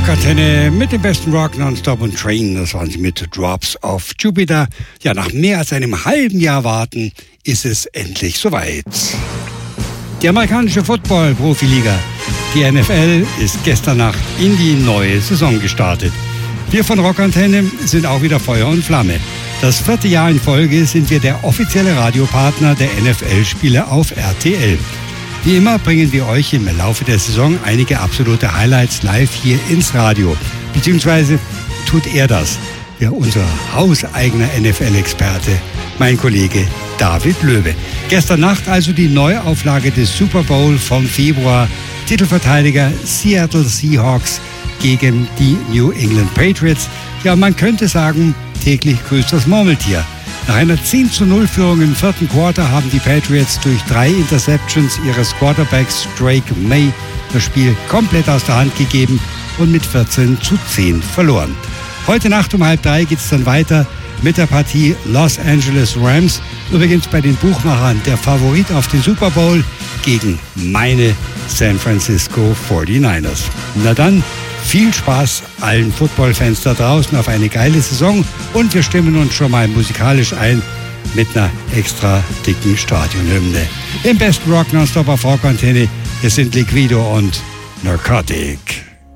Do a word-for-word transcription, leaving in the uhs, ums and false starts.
Rockantenne mit dem besten Rock, Nonstop und Train. Das waren sie mit Drops of Jupiter. Ja, nach mehr als einem halben Jahr Warten ist es endlich soweit. Die amerikanische Football-Profiliga, die N F L, ist gestern Nacht in die neue Saison gestartet. Wir von Rockantenne sind auch wieder Feuer und Flamme. Das vierte Jahr in Folge sind wir der offizielle Radiopartner der N F L-Spiele auf R T L. Wie immer bringen wir euch im Laufe der Saison einige absolute Highlights live hier ins Radio. Beziehungsweise tut er das, ja, unser hauseigener N F L-Experte, mein Kollege David Löwe. Gestern Nacht also die Neuauflage des Super Bowl vom Februar. Titelverteidiger Seattle Seahawks gegen die New England Patriots. Ja, man könnte sagen, täglich grüßt das Murmeltier. Nach einer zehn zu null Führung im vierten Quarter haben die Patriots durch drei Interceptions ihres Quarterbacks Drake May das Spiel komplett aus der Hand gegeben und mit vierzehn zu zehn verloren. Heute Nacht um halb drei geht es dann weiter mit der Partie Los Angeles Rams. Übrigens bei den Buchmachern der Favorit auf den Super Bowl gegen meine San Francisco forty-niners. Na dann, viel Spaß allen Footballfans da draußen auf eine geile Saison und wir stimmen uns schon mal musikalisch ein mit einer extra dicken Stadionhymne. Im besten Rock Nonstop auf Rockantenne, es sind Liquido und Narcotic.